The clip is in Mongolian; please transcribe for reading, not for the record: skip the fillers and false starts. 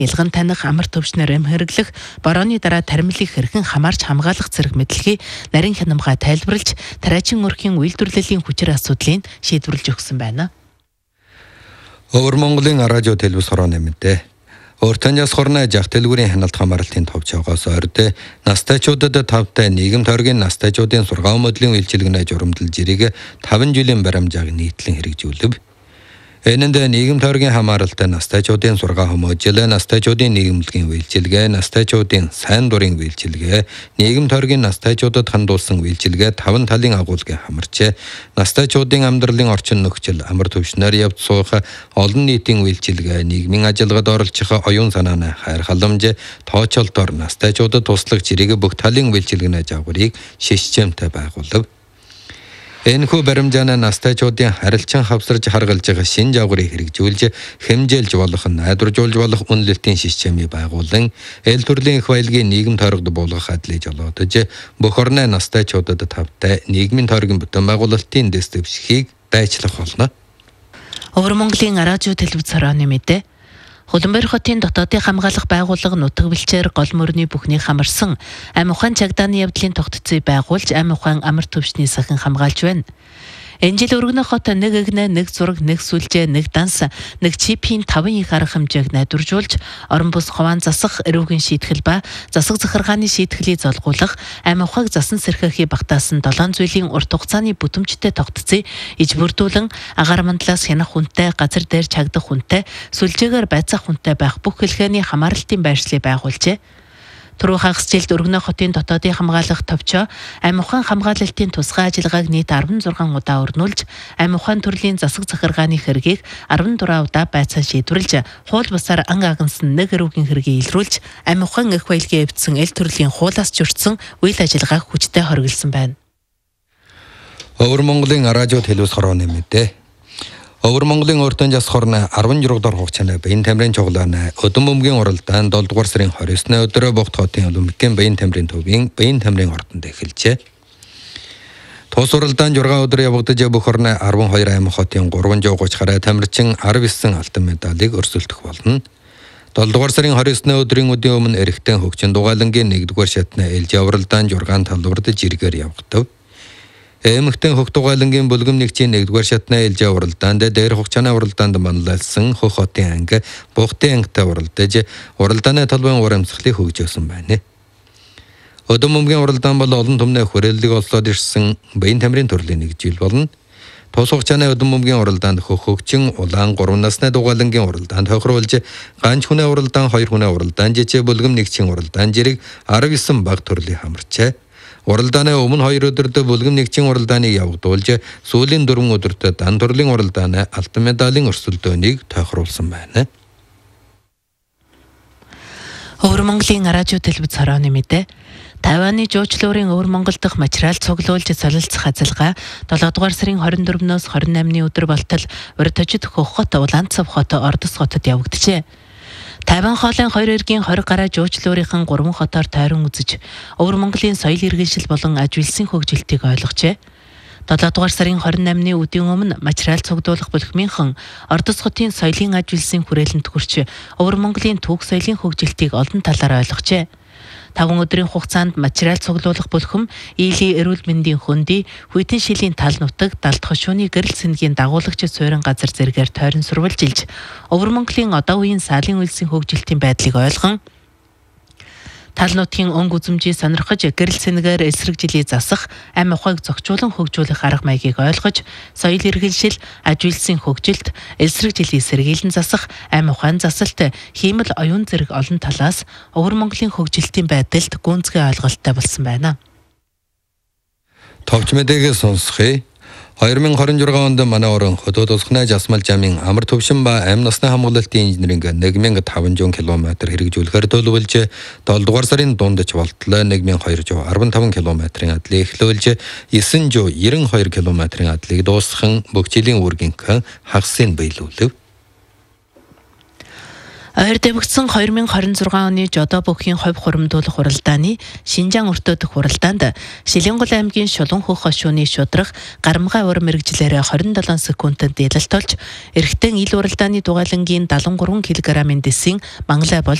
Илгэн таних амар төвчнөр эм хэрэглэх, борооны дараа таримлыг хэрхэн хамаарч хамгаалах зэрэг мэдлэгийг нарийн хянамгай тайлбарлаж, тариачин өрхийн үйлдвэрлэлийн хүчээр асуудлыг шийдвэрлэж өгсөн байна. Өвөр Монголын радио телевиз хорооны мэдээ. Өөртөнөөс хорны жах дэлгүүрийн ханалт хамаарлын товчоогоос ойрд настайчуудад тавтай нийгэм тойргийн настайчуудын сургаан модлийн үйлчилгэнэ журамдал жирийг 5 жилийн баримжааг нийтлэн хэрэгжүүлв. Энэнд нийгэм тойргийн хамааралтай настайчуудын сургаан хүмүүжил, настайчуудын нийгэмлэгийн үйлчилгээ, настайчуудын сайн дурын үйлчилгээ, нийгэм тойргийн настайчуудад хандуулсан үйлчилгээ 5 талын агуулгыг хамарч, настайчуудын амьдралын орчин нөхцөл, амар төвшнөр явж суух, олон нийтийн үйлчилгээ, нийгмийн ажиллагад оролцох оюун санааны хайр халамж, тоочолтоор настайчуудад туслах жирийг бүх талын үйлчилгэнэ жагварыг шишчэмтэй байгуулв. Энэхүү баримжааны настайчуудын харилцан хавсарж харгалж байгаа шин жагварыг хэрэгжүүлж, хэмжээлж болох, найдваржуулж болох үнэлэлтийн системийг байгуулан, эл төрлийн их баялагын нийгэм тойрогд буулгах адлыг жолоодож, бүх орны настайчуудад тавтай нийгмийн тойргийн бүтээн байгуулалтын дэс дэвшихийг дайчлах болно. Өвөр Монголын радио телевиз хорооны мэдээ. Улаанбаатар хотын дотоодын хамгаалах байгууллага нутаг бэлчээр гол мөрний бүхнийг хамарсан амь ухаан чагдааны явдлын тогтцыг байгуулж амь ухаан амар төвчний сахин хамгаалж байна. Энэ жил өргөнө хот нэг эгнэ, нэг зураг, нэг сүлжээ, нэг данс, нэг чипийн 5 их арга хэмжээг найдваржуулж, орон бус ховаан засах, эрүүгийн шийтгэл ба засаг захиргааны шийтгэлийг золгуулах, амь ухааг засан сэрхэхий багтаасан 7 зүйлийн урт хугацааны бүтэмжтэй тогтцыг ижбүрдүүлэн агаар мандлаас хянах хүнтэй, газар дээр чагдах хүнтэй, сүлжээгээр байцаах хүнтэй байх бүх хэлхээний хамааралтын байршлыг байгуулжээ. Түрүү хагас жилд өргөнө хотын дотоодын хамгаалах товчоо амь ухаан хамгаалалтын тусгай ажиллагааг нийт 16 удаа өрнүүлж, амь ухаан төрлийн засаг захиргааны хэргийг 14 удаа байцаан шийдвэрлэж, хууль бусаар ан агнсан нэг эрүүгийн хэргийг илрүүлж, амь ухаан их баялагын эвдсэн эл төрлийн хуулиас журдсан үйл ажиллагааг хүчтэй хориглосон байна. Өвөр Монголын радио телевиз хорооны мэдээ. Өвөр Монголын өөртөө жас хорны 16 дахь хугацааны баян тамирын чуглааны өдөн бөмбөгийн уралдаан 7 дугаар сарын 29-ны өдөр Богд хотын Олимпикийн баян тамирын төвийн баян тамирын ордонд эхэлжээ. Тус уралдаан 6 өдөр явагдаж бүх орны 12 аймаг хотын 330 гаруй тамирчин 19 алтан медалийг өрсөлдөх болно. 7 дугаар сарын 29-ны өдрийн өмнө эрэгтэй хөгжин дугаалангийн 1-р шатны ээлж уралдаан 6 талбарт жиргээр явагдав. Эмэгтэй хөх дугаалангийн бүлгэм нэгжийн 1-р шатны ээлж уралдаанд дээр хугацааны уралдаанд манлайлсан хөх хотын анги Бухтын ангитай уралдаж уралдааны талбайн урамсгалыг хөгжөөсөн байна. Өдөн бөмбөгийн уралдаан бол олон түмний хүрээллийг олсоод ирсэн баян тамирын төрлийн нэг жил болно. Тус хугацааны өдөн бөмбөгийн уралдаанд хөгжин улаан 3 насны дугаалангийн уралдаанд тохируулж ганц хүнээ уралдаан 2 хүнээ уралдаан жижиг бүлгэм нэгжийн уралдаан жирийг 19 баг төрлийн хамарчээ. Уралдааны өмнө 2 өдөрт бүлгэм нэгжийн уралдааныг явагдуулж, сүүлийн 4 өдөрт дан төрлийн уралдааны алтан медалийн өрсөлдөөнийг тохируулсан байна. Өвөр Монголын радио телевиз хорооны мэдээ. Тайваны жуучлуурын Өвөр Монгол дахь материал цуглуулж солилцох ажиллагаа 7 дугаар сарын 24-ноос 28-ны өдөр болтол урд тожид хөх хот, Улаанцав хот, Ордос хотод явагджээ. Тайван хоолын 2 эргийн 20 гаруй жуучлуурынхан 3 хотоор тойрон үзэж, Өвөр Монголын соёл иргэншил болон аж үйлсийн хөгжилтийг ойлгожээ. 7 дугаар сарын 28-ны өдийн өмнө материал цуглуулах бүлхмийнхэн Ордос хотын соёлын аж үйлсийн хүрээлэнд хүрч, Өвөр Монголын түүх соёлын хөгжилтийг олон талаар ойлгожээ. 5 өдрийн хугацаанд материал цуглуулах бүлхэм Ийлийн эрүүл мэндийн хөндий, Хүйтэн шилийн тал нутаг, Далд хошууны гэрэл сэнгийн дагуулагч суурин газар зэргээр тойрон сурвалжилж, Өвөр Монголын одоо үеийн саалын үйлсийн хөгжилтийн байдлыг ойлгон, тал нутгийн өнгө үзэмжийг сонирхож, гэрэл сэнгээр эсрэг жилийг засах, амь ухааг зохицуулан хөгжүүлэх арга маягийг ойлгож, соёл иргэншил, аж үйлсийн хөгжилт, эсрэг жилийг сэргийлэн засах, амь ухаан засалт, хиймэл оюун зэрэг олон талаас Өвөр Монголын хөгжилтийн байдалд гүнзгий ойлголттой болсон байна. Товч мэдээг сонсхий. 2026 онд манай орон хотод усхнаа жасмал жамын амар төвшин ба амь насны хамгаалалтын инженеринг 1500 км хэрэгжүүлэхээр төлөвлөж 7 дугаар сарын дундч болтлоо 1215 км-ийн адлыг эхлүүлж 992 км-ийн адлыг дуусган бүх жилийн үргэнх хагасын биелүүлв. Ойр дэвгдсэн 2026 оны жодоо бүхийн хувь хуримдуулах хуралдааны Шинжаан өртөөдөх хуралдаанд Шилэнгул аймгийн Шулуун хөх хошууны шудрах Гарамгай уур мэрэгжлээрээ 27 секундэд ялалт олж эрэгтэн ил уралдааны дугаалангийн 73 кг-ийн дэсийн мангалай болж